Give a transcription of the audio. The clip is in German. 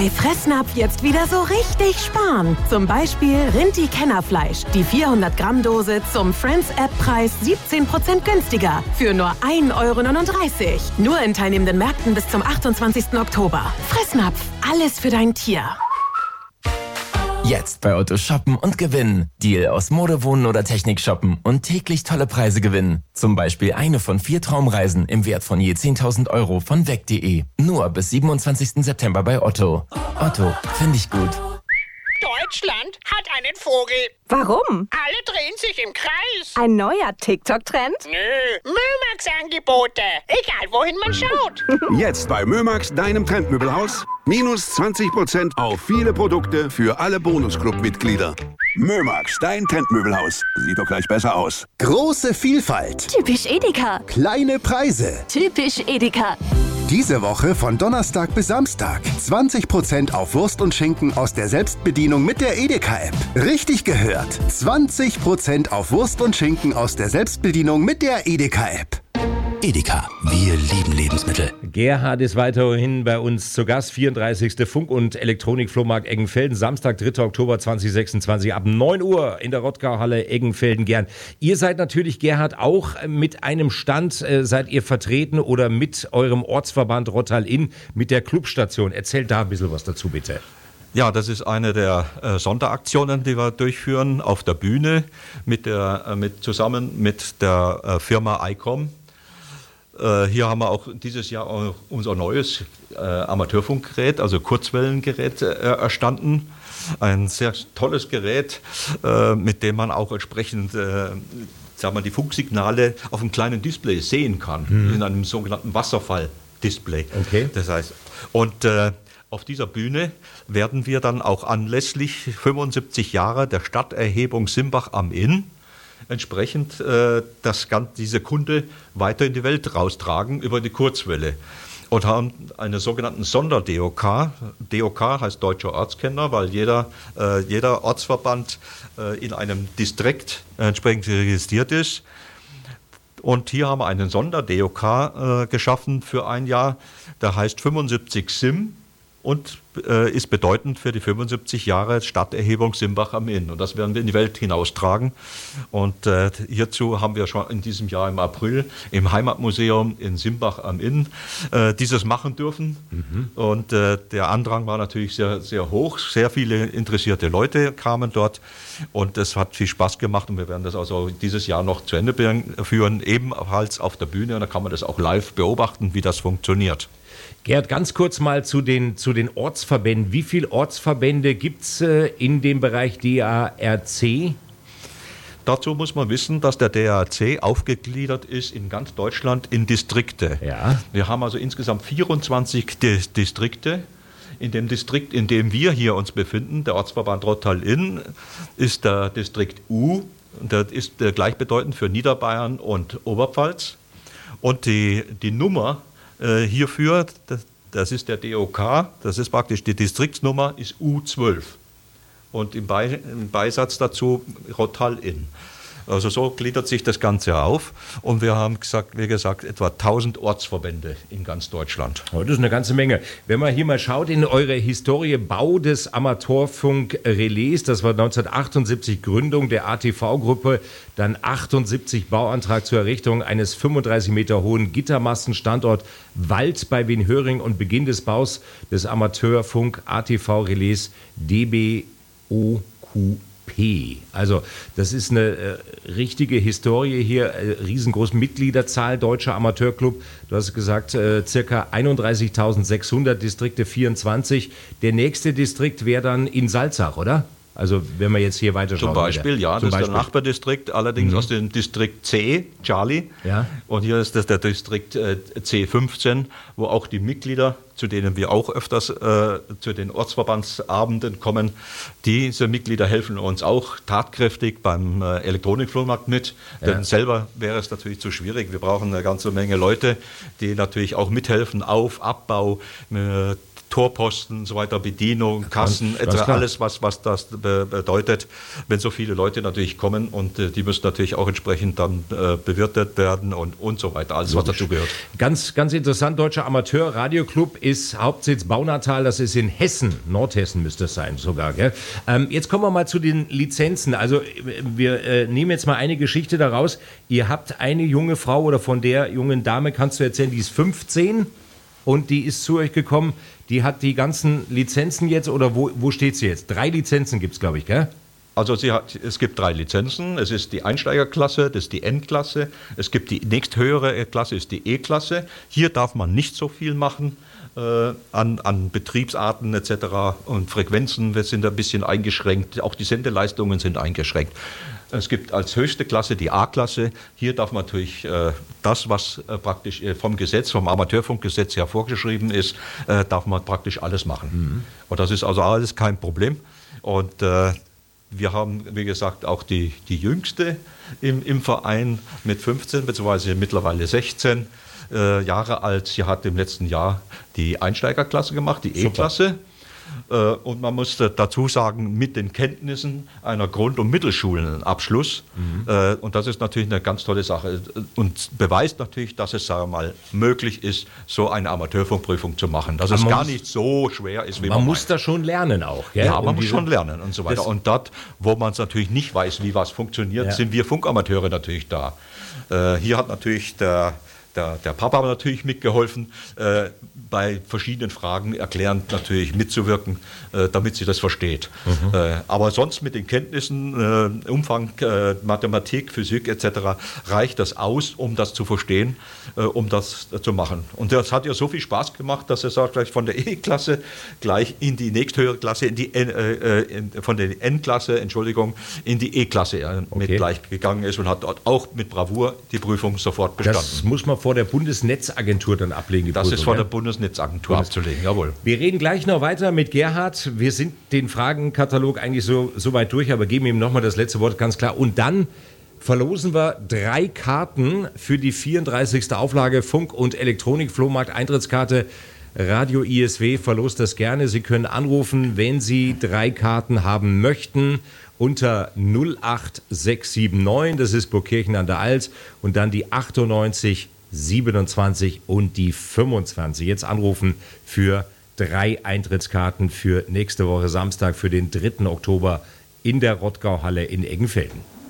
Bei Fressnapf jetzt wieder so richtig sparen. Zum Beispiel Rinti-Kennerfleisch. Die 400-Gramm-Dose zum Friends-App-Preis 17% günstiger. Für nur 1,39 €. Nur in teilnehmenden Märkten bis zum 28. Oktober. Fressnapf. Alles für dein Tier. Jetzt bei Otto shoppen und gewinnen. Deal aus Mode, Wohnen oder Technik shoppen und täglich tolle Preise gewinnen. Zum Beispiel eine von 4 Traumreisen im Wert von je 10.000 € von weg.de. Nur bis 27. September bei Otto. Otto, finde ich gut. Deutschland hat einen Vogel. Warum? Alle drehen sich im Kreis. Ein neuer TikTok-Trend? Nö, Mömax-Angebote. Egal, wohin man schaut. Jetzt bei Mömax, deinem Trendmöbelhaus. Minus 20% auf viele Produkte für alle Bonusclub-Mitglieder. Mömax, dein Trendmöbelhaus. Sieht doch gleich besser aus. Große Vielfalt. Typisch Edeka. Kleine Preise. Typisch Edeka. Diese Woche von Donnerstag bis Samstag. 20% auf Wurst und Schinken aus der Selbstbedienung mit der Edeka-App. Richtig gehört. 20% auf Wurst und Schinken aus der Selbstbedienung mit der Edeka-App. Edeka, wir lieben Lebensmittel. Gerhard ist weiterhin bei uns zu Gast. 34. Funk- und Elektronikflohmarkt Eggenfelden. Samstag, 3. Oktober 2026 ab 9 Uhr in der Rottgau-Halle Eggenfelden. Gern. Ihr seid natürlich, Gerhard, auch mit einem Stand, seid ihr vertreten oder mit eurem Ortsverband Rottal-Inn mit der Clubstation. Erzählt da ein bisschen was dazu, bitte. Ja, das ist eine der Sonderaktionen, die wir durchführen auf der Bühne zusammen mit der Firma ICOM. Hier haben wir auch dieses Jahr auch unser neues Amateurfunkgerät, also Kurzwellengerät, erstanden. Ein sehr tolles Gerät, mit dem man auch entsprechend die Funksignale auf einem kleinen Display sehen kann, in einem sogenannten Wasserfall-Display. Okay. Das heißt, und auf dieser Bühne werden wir dann auch anlässlich 75 Jahre der Stadterhebung Simbach am Inn entsprechend diese Kunde weiter in die Welt raustragen über die Kurzwelle und haben einen sogenannten Sonder-DOK. DOK heißt Deutscher Ortskenner, weil jeder Ortsverband in einem Distrikt entsprechend registriert ist. Und hier haben wir einen Sonder-DOK geschaffen für ein Jahr, der heißt 75 SIM. Und ist bedeutend für die 75 Jahre Stadterhebung Simbach am Inn. Und das werden wir in die Welt hinaustragen. Und hierzu haben wir schon in diesem Jahr im April im Heimatmuseum in Simbach am Inn dieses machen dürfen. Und der Andrang war natürlich sehr, sehr hoch. Sehr viele interessierte Leute kamen dort. Und es hat viel Spaß gemacht. Und wir werden das also dieses Jahr noch zu Ende führen, ebenfalls auf der Bühne. Und da kann man das auch live beobachten, wie das funktioniert. Gerd, ganz kurz mal zu den Ortsverbänden. Wie viele Ortsverbände gibt es in dem Bereich DARC? Dazu muss man wissen, dass der DARC aufgegliedert ist in ganz Deutschland in Distrikte. Ja. Wir haben also insgesamt 24 Distrikte. In dem Distrikt, in dem wir hier uns befinden, der Ortsverband Rottal-Inn, ist der Distrikt U. Der ist gleichbedeutend für Niederbayern und Oberpfalz. Und die Nummer hierfür, das ist der DOK, das ist praktisch die Distriktsnummer, ist U12. Und im Beisatz dazu Rottal-Inn. Also so gliedert sich das Ganze auf. Und wir haben gesagt, wie gesagt, etwa 1000 Ortsverbände in ganz Deutschland. Oh, das ist eine ganze Menge. Wenn man hier mal schaut in eure Historie, Bau des Amateurfunk-Relais, das war 1978 Gründung der ATV-Gruppe, dann 78 Bauantrag zur Errichtung eines 35 Meter hohen Gittermastenstandort Wald bei Wienhöring und Beginn des Baus des Amateurfunk-ATV-Relais DBOQ. Also das ist eine richtige Historie hier, riesengroße Mitgliederzahl, Deutscher Amateurclub. Du hast gesagt, circa 31.600, Distrikte 24. Der nächste Distrikt wäre dann in Salzach, oder? Also wenn wir jetzt hier weiterschauen. Zum Beispiel, ja, das ist der Nachbardistrikt, allerdings aus dem Distrikt C, Charlie. Ja. Und hier ist das der Distrikt C15, wo auch die Mitglieder, zu denen wir auch öfters zu den Ortsverbandsabenden kommen, diese Mitglieder helfen uns auch tatkräftig beim Elektronikflohmarkt mit. Ja. Denn selber wäre es natürlich zu schwierig. Wir brauchen eine ganze Menge Leute, die natürlich auch mithelfen auf Abbau, Torposten und so weiter, Bedienung, Kassen, etc. Alles, was das bedeutet, wenn so viele Leute natürlich kommen und die müssen natürlich auch entsprechend dann bewirtet werden und so weiter, alles was dazu gehört. Ganz, ganz interessant, Deutscher Amateur-Radioclub ist Hauptsitz Baunatal, das ist in Hessen, Nordhessen müsste es sein sogar. Gell? Jetzt kommen wir mal zu den Lizenzen, also wir nehmen jetzt mal eine Geschichte daraus, ihr habt eine junge Frau oder von der jungen Dame kannst du erzählen, die ist 15 und die ist zu euch gekommen, die hat die ganzen Lizenzen jetzt, oder wo steht sie jetzt? 3 Lizenzen gibt es, glaube ich, gell? Also es gibt 3 Lizenzen. Es ist die Einsteigerklasse, das ist die N-Klasse. Es gibt die nächsthöhere Klasse, ist die E-Klasse. Hier darf man nicht so viel machen an Betriebsarten etc. Und Frequenzen sind ein bisschen eingeschränkt. Auch die Sendeleistungen sind eingeschränkt. Es gibt als höchste Klasse die A-Klasse. Hier darf man natürlich das, was praktisch vom Gesetz, vom Amateurfunkgesetz her vorgeschrieben ist, darf man praktisch alles machen. Und das ist also alles kein Problem. Und wir haben, wie gesagt, auch die Jüngste im Verein mit 15 bzw. mittlerweile 16 Jahre alt. Sie hat im letzten Jahr die Einsteigerklasse gemacht, die E-Klasse. Und man muss dazu sagen, mit den Kenntnissen einer Grund- und Mittelschulenabschluss. Und das ist natürlich eine ganz tolle Sache und beweist natürlich, dass es, sagen wir mal, möglich ist, so eine Amateurfunkprüfung zu machen. Dass es gar nicht so schwer ist, wie man muss da schon lernen auch. Gell? Ja, man muss schon lernen und so weiter. Und dort, wo man es natürlich nicht weiß, wie was funktioniert, sind wir Funkamateure natürlich da. Hier hat natürlich der Papa natürlich mitgeholfen, bei verschiedenen Fragen erklärend natürlich mitzuwirken, damit sie das versteht. Aber sonst mit den Kenntnissen, Umfang, Mathematik, Physik etc. reicht das aus, um das zu verstehen, um das zu machen. Und das hat ihr so viel Spaß gemacht, dass er sagt, gleich von der E-Klasse gleich in die nächsthöhere Klasse, von der N-Klasse, in die E-Klasse mit gleich gegangen ist und hat dort auch mit Bravour die Prüfung sofort bestanden. Das muss man vor der Bundesnetzagentur dann ablegen. Die das Prüfung, ist vor der Bundesnetzagentur abzulegen, jawohl. Wir reden gleich noch weiter mit Gerhard. Wir sind den Fragenkatalog eigentlich so weit durch, aber geben ihm nochmal das letzte Wort, ganz klar. Und dann verlosen wir 3 Karten für die 34. Auflage Funk- und Elektronik-Flohmarkt. Eintrittskarte Radio ISW verlost das gerne. Sie können anrufen, wenn Sie 3 Karten haben möchten, unter 08679, das ist Burgkirchen an der Alz, und dann die 98 27 und die 25. Jetzt anrufen für 3 Eintrittskarten für nächste Woche Samstag, für den 3. Oktober in der Rottgau-Halle in Eggenfelden.